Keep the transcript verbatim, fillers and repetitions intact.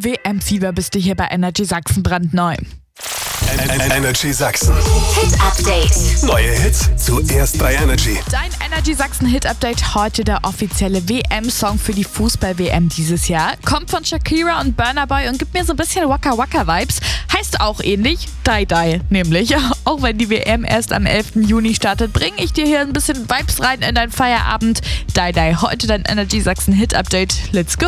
Im W M-Fieber bist du hier bei Energy Sachsen brandneu. Energy Sachsen. Hit Update. Neue Hits zuerst bei Energy. Dein Energy Sachsen Hit Update heute, der offizielle W M-Song für die Fußball-W M dieses Jahr. Kommt von Shakira und Burna Boy und gibt mir so ein bisschen Waka Waka Vibes. Heißt auch ähnlich, Die Die nämlich. Auch wenn die W M erst am elften Juni startet, bringe ich dir hier ein bisschen Vibes rein in deinen Feierabend. Die Die, heute dein Energy Sachsen Hit Update. Let's go!